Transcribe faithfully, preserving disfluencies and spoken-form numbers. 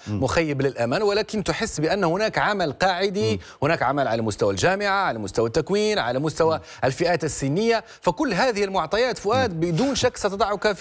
مخيب للأمل، ولكن تحس بأن هناك عمل قاعدي، هناك عمل على مستوى الجامعة، على مستوى التكوين، على مستوى الفئات السنية. فكل هذه المعطيات فؤاد بدون شك ستضعك